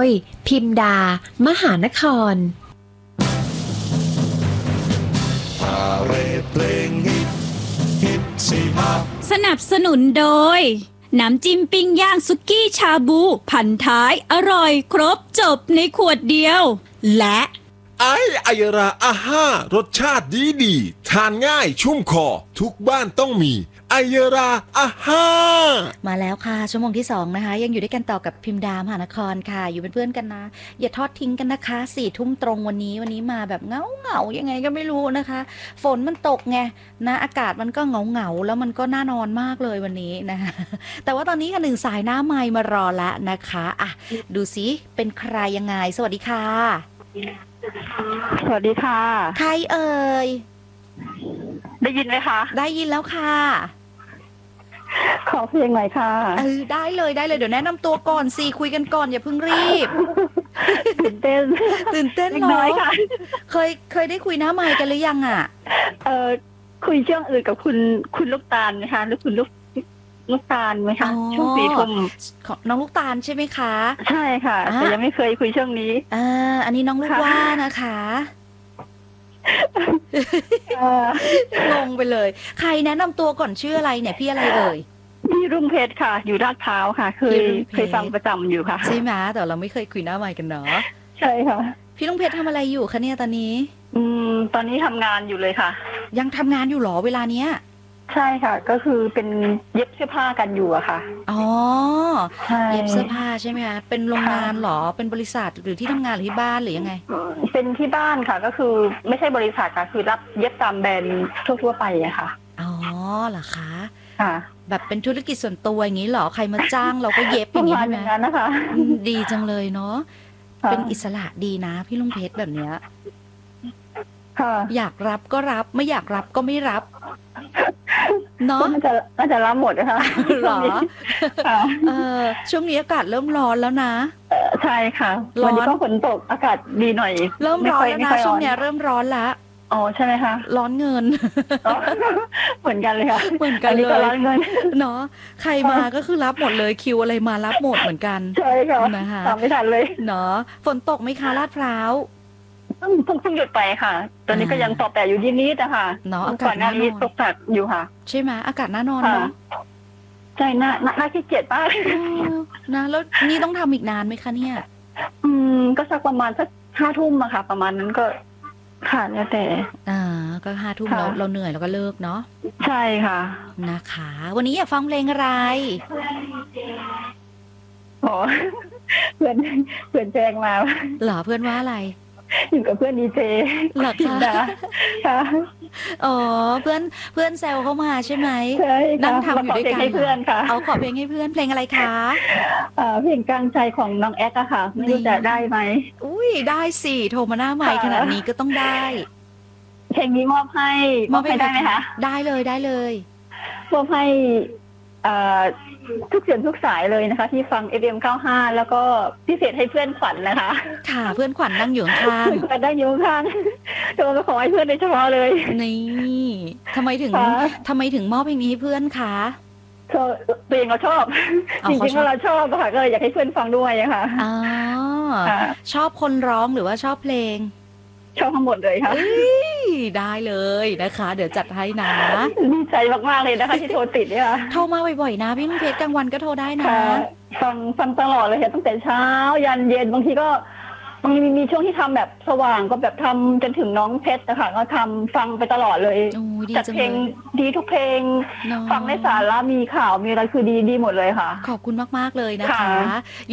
ยพิมดามหานครสนับสนุนโดยน้ำจิ้มปิ้งย่างสุกี้ชาบูพันท้ายอร่อยครบจบในขวดเดียวและไอราอาห้ารสชาติดีทานง่ายชุ่มคอทุกบ้านต้องมีไอราอาห้ามาแล้วค่ะชั่วโมงที่2นะคะยังอยู่ด้วยกันต่อกับพิมดามหานครค่ะอยู่เป็นเพื่อนกันนะอย่าทอดทิ้งกันนะคะ4 ทุ่มตรงวันนี้มาแบบเงายังไงก็ไม่รู้นะคะฝนมันตกไงนะอากาศมันก็เงาแล้วมันก็น่านอนมากเลยวันนี้นะคะแต่ว่าตอนนี้ค่ะ1 สายหน้าไมค์มารอแล้วนะคะอ่ะดูสิเป็นใครยังไงสวัสดีค่ะสวัสดีค่ะใครเอ่ยได้ยินไหมคะได้ยินแล้วค่ะขอเพลงหน่อยค่ะได้เลยเดี๋ยวแนะนำตัวก่อนสิคุยกันก่อนอย่าเพิ่งรีบตื่นเต้นเนาะเคยได้คุยหน้าไมค์กันหรือยังอ่ะคุยช่วงอื่นกับคุณลูกตาลไหมคะหรือคุณลูกตาลไหมคะช่วง4 ทุ่มของน้องลูกตาลใช่ไหมคะใช่ค่ะแต่ยังไม่เคยคุยช่วงนี้อันนี้น้องลูกว่านะคะงงไปเลยใครแนะนำตัวก่อนชื่ออะไรเนี่ยพี่อะไรเอ่ยพี่รุ่งเพชรค่ะอยู่ลาดพร้าวค่ะเคยฟังประจำอยู่ค่ะใช่ไหมแต่เราไม่เคยคุยหน้าไมค์กันเนาะใช่ค่ะพี่รุ่งเพชรทำอะไรอยู่คะเนี่ยตอนนี้ตอนนี้ทำงานอยู่เลยค่ะยังทำงานอยู่หรอเวลาเนี้ยใช่ค่ะก็คือเป็นเย็บเสื้อผ้ากันอยู่อะค่ะอ๋อเย็บเสื้อผ้าใช่ไหมคะเป็นโรงงานหรอเป็นบริษัทหรือที่ทำงานหรือที่บ้านหรือยังไงเป็นที่บ้านค่ะก็คือไม่ใช่บริษัทค่ะคือรับเย็บตามแบรนด์ทั่วๆไปอะค่ะอ๋อเหรอคะค่ะแบบเป็นธุรกิจส่วนตัวอย่างนี้หรอใครมาจ้างเราก็เย็บอย่างนี้ใช่ไหมนะคะดีจังเลยเนาะเป็นอิสระดีนะพี่ลุงเพชรแบบเนี้ยอยากรับก็รับไม่อยากรับก็ไม่รับเนาะน่าจะรับหมดนะคะหรอช่วงนี้อากาศเริ่มร้อนแล้วนะใช่ค่ะวันนี้ก็ฝนตกอากาศดีหน่อยเริ่มร้อนแล้วนะช่วงนี้เริ่มร้อนแล้วอ๋อใช่ไหมคะร้อนเงินเหมือนกันเลยค่ะเหมือนกันเลยร้อนเงินเนาะใครมาก็คือรับหมดเลยคิวอะไรมารับหมดเหมือนกันใช่ค่ะนะคะทำไม่ทันเลยเนาะฝนตกไหมคะลาดพร้าวเพิ่งหยุดไปค่ะ ตอนนี้ก็ยังตอบแต่อยู่นิดๆนะคะเนาะอากาศน่านอนตกตัดอยู่ค่ะใช่ไหมอากาศน่านอนเนาะใช่น่าขี้เกียจมากนะแล้วนี่ต้องทำอีกนานไหมคะเนี่ยก็สักประมาณสัก5 ทุ่มอะค่ะประมาณนั้นก็ค่ะแล้วแต่ก็5 ทุ่มเราเหนื่อยแล้วก็เลิกเนาะใช่ค่ะนะคะวันนี้อยากฟังเพลงอะไรอ๋อเพื่อนแจ้งมาเหรอเพื่อนว่าอะไรอยู่กับเพื่อนดีเจหลักค่ะอ๋อเพื่อนแซวเข้ามาใช่ไหมนั่งทำอยู่ด้วยกันเพื่อนค่ะเอาขอเพลงให้เพื่อนเพลงอะไรคะเพลงกลางใจของน้องแอ๊กอะค่ะไม่รู้จะได้ไหมอุ้ยได้สิโทรมาหน้าไมค์ขนาดนี้ก็ต้องได้เพลงนี้มอบให้ได้ไหมคะได้เลยมอบให้ทุกเสียงทุกสายเลยนะคะที่ฟัง FM 95แล้วก็พิเศษให้เพื่อนขวัญนะคะค่ะเพื่อนขวัญนั่งอยู่ข้างนั่งอยู่ข้างโทรมาขอให้เพื่อนโดยเฉพาะเลยนี่ทำไมถึงมอบเพลงนี้ให้เพื่อนคะตัวเองเราชอบจริงๆเราชอบค่ะก็เลยอยากให้เพื่อนฟังด้วยค่ะชอบคนร้องหรือว่าชอบเพลงชอบทั้งหมดเลยค่ะได้เลยนะคะเดี๋ยวจัดให้นะดีใจมากๆเลยนะคะที่โทรติดเนี่ยโทรมาบ่อยๆนะพี่ลุงเพชรกลางวันก็โทรได้นะฟังตลอดเลยค่ะตั้งแต่เช้ายันเย็นบางทีก็มีช่วงที่ทำแบบสว่างก็แบบทำจนถึงน้องเพชรนะคะก็ทำฟังไปตลอดเลยจัดเพลงดีทุกเพลงฟังในสาระมีข่าวมีอะไรคือดีหมดเลยค่ะขอบคุณมากๆเลยนะคะ